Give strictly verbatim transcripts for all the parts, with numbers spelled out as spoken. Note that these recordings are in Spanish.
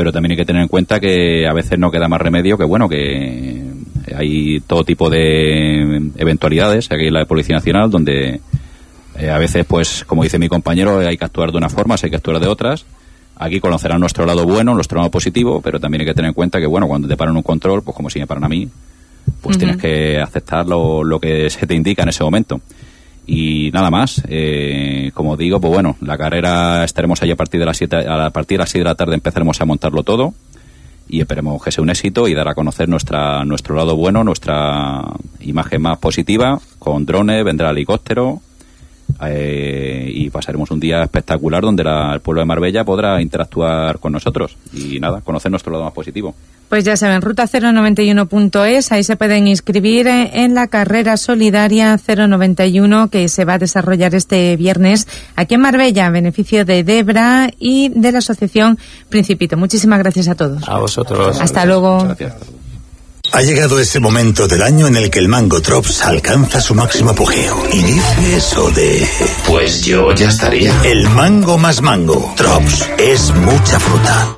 pero también hay que tener en cuenta que a veces no queda más remedio que, bueno, que hay todo tipo de eventualidades aquí en la Policía Nacional donde eh, a veces, pues, como dice mi compañero, hay que actuar de unas formas, hay que actuar de otras. Aquí conocerán nuestro lado bueno, nuestro lado positivo, pero también hay que tener en cuenta que, bueno, cuando te paran un control, pues como si me paran a mí, pues uh-huh. tienes que aceptar lo, lo que se te indica en ese momento. Y nada más, eh, como digo, pues bueno, la carrera estaremos ahí a partir de las siete, a partir de las seis de la tarde empezaremos a montarlo todo y esperemos que sea un éxito y dar a conocer nuestra nuestro lado bueno, nuestra imagen más positiva, con drones, vendrá el helicóptero eh, y pasaremos un día espectacular donde la, el pueblo de Marbella podrá interactuar con nosotros y nada, conocer nuestro lado más positivo. Pues ya saben, ruta cero noventa y uno punto es, ahí se pueden inscribir en la carrera solidaria cero noventa y uno que se va a desarrollar este viernes aquí en Marbella, a beneficio de Debra y de la asociación Principito. Muchísimas gracias a todos. A vosotros. Hasta luego. Muchas gracias. Ha llegado ese momento del año en el que el Mango Drops alcanza su máximo apogeo. Y dice eso de... Pues yo ya estaría. El mango más mango. Drops es mucha fruta.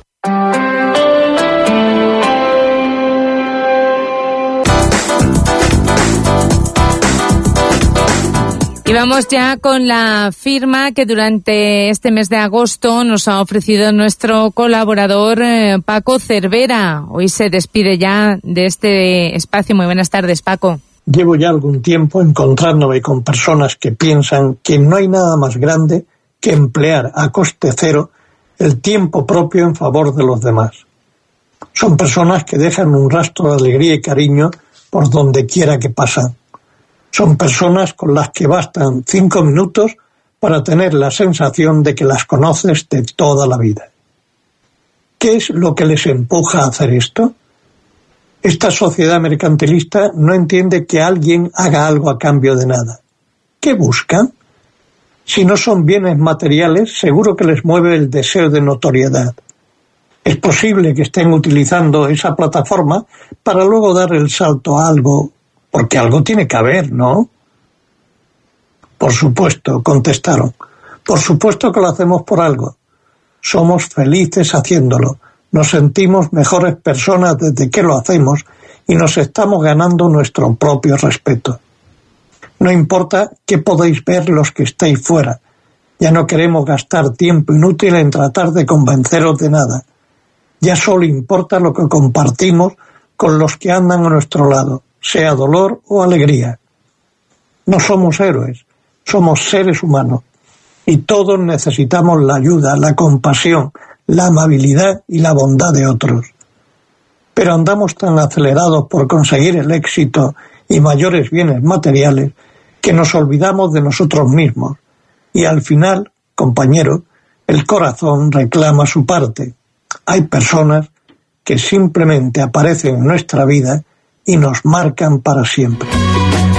Y vamos ya con la firma que durante este mes de agosto nos ha ofrecido nuestro colaborador eh, Paco Cervera. Hoy se despide ya de este espacio. Muy buenas tardes, Paco. Llevo ya algún tiempo encontrándome con personas que piensan que no hay nada más grande que emplear a coste cero el tiempo propio en favor de los demás. Son personas que dejan un rastro de alegría y cariño por donde quiera que pasan. Son personas con las que bastan cinco minutos para tener la sensación de que las conoces de toda la vida. ¿Qué es lo que les empuja a hacer esto? Esta sociedad mercantilista no entiende que alguien haga algo a cambio de nada. ¿Qué buscan? Si no son bienes materiales, seguro que les mueve el deseo de notoriedad. Es posible que estén utilizando esa plataforma para luego dar el salto a algo, porque algo tiene que haber, ¿no? Por supuesto, contestaron. Por supuesto que lo hacemos por algo. Somos felices haciéndolo. Nos sentimos mejores personas desde que lo hacemos y nos estamos ganando nuestro propio respeto. No importa qué podéis ver los que estáis fuera. Ya no queremos gastar tiempo inútil en tratar de convenceros de nada. Ya solo importa lo que compartimos con los que andan a nuestro lado, sea dolor o alegría. No somos héroes, somos seres humanos, y todos necesitamos la ayuda, la compasión, la amabilidad y la bondad de otros. Pero andamos tan acelerados por conseguir el éxito y mayores bienes materiales que nos olvidamos de nosotros mismos, y al final, compañero, el corazón reclama su parte. Hay personas que simplemente aparecen en nuestra vida y nos marcan para siempre.